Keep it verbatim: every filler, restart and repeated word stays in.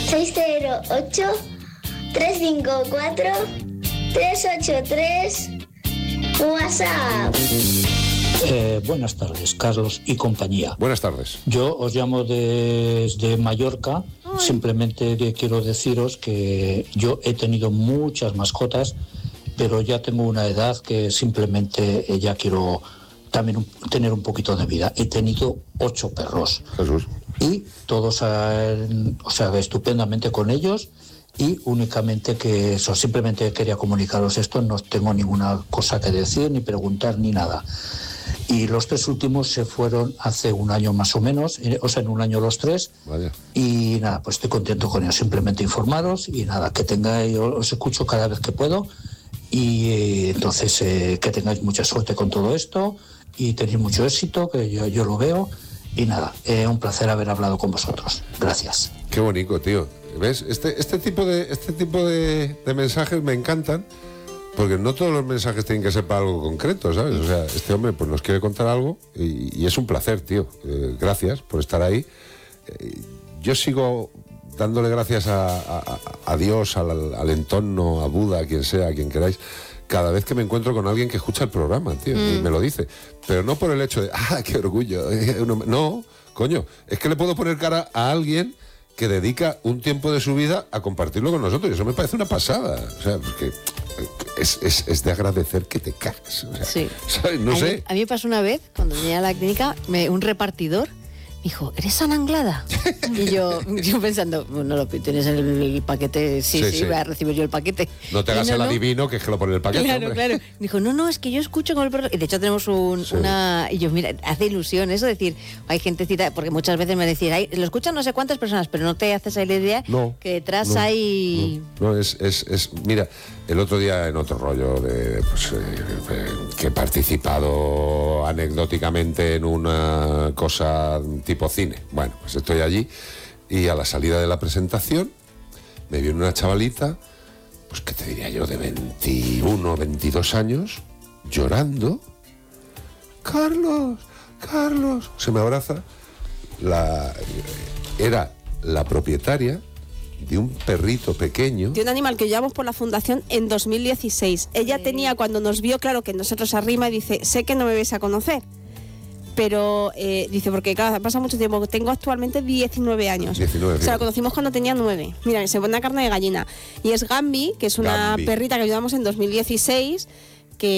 seis cero ocho, tres cinco cuatro, tres ocho tres. WhatsApp. Eh, buenas tardes, Carlos y compañía. Buenas tardes. Yo os llamo desde Mallorca. Ay. Simplemente quiero deciros que yo he tenido muchas mascotas, pero ya tengo una edad que simplemente ya quiero también un, tener un poquito de vida. He tenido ocho perros. Jesús. Y todos, han, o sea, estupendamente con ellos. Y únicamente que eso, simplemente quería comunicaros esto, no tengo ninguna cosa que decir, ni preguntar, ni nada. Y los tres últimos se fueron hace un año más o menos, o sea, en un año los tres. Vaya. Y nada, pues estoy contento con ellos, simplemente informaros y nada, que tengáis, os escucho cada vez que puedo y eh, entonces eh, que tengáis mucha suerte con todo esto y tenéis mucho éxito, que yo, yo lo veo. Y nada, eh, un placer haber hablado con vosotros. Gracias. Qué bonito, tío. ¿Ves? Este, este tipo de, este tipo de, de mensajes me encantan, porque no todos los mensajes tienen que ser para algo concreto, ¿sabes? O sea, este hombre pues nos quiere contar algo y, y es un placer, tío. Eh, gracias por estar ahí. Eh, yo sigo dándole gracias a, a, a Dios, al, al entorno, a Buda, a quien sea, a quien queráis, cada vez que me encuentro con alguien que escucha el programa, tío, mm. y me lo dice. Pero no por el hecho de, ah, qué orgullo. No, coño, es que le puedo poner cara a alguien que dedica un tiempo de su vida a compartirlo con nosotros. Y eso me parece una pasada. O sea, porque es, es, es de agradecer que te cagas. O sea, sí. ¿sabes? No a sé. Mí, a mí me pasó una vez, cuando venía a la clínica, me, un repartidor dijo, ¿eres Ana Anglada? Y yo, yo pensando, no lo tienes en el, el paquete, sí, sí, sí, sí, voy a recibir yo el paquete. No te hagas no, el no. adivino, que es que lo pone en el paquete. Claro, hombre. claro. Dijo, no, no, es que yo escucho con el perro. Y de hecho tenemos un, sí. una... Y yo, mira, hace ilusión eso, decir, hay gentecita, porque muchas veces me decís, lo escuchan no sé cuántas personas, pero no te haces ahí la idea no, que detrás no, hay... No, no es, es, es... Mira, el otro día en otro rollo de, pues, eh, que he participado anecdóticamente en una cosa tipo cine. Bueno, pues estoy allí y a la salida de la presentación me viene una chavalita, pues qué te diría yo, de veintiuno, veintidós años, llorando. Carlos, Carlos, se me abraza. La, era la propietaria de un perrito pequeño. De un animal que llevamos por la fundación en dos mil dieciséis. Ella sí. tenía, cuando nos vio, claro que nosotros arrima, y dice, sé que no me vais a conocer. Pero, eh, dice, porque claro, pasa mucho tiempo, tengo actualmente diecinueve años. diecinueve, o sea, la conocimos cuando tenía nueve. Mira, se pone carne de gallina. Y es Gambi, que es una Gambi. perrita que ayudamos en dos mil dieciséis,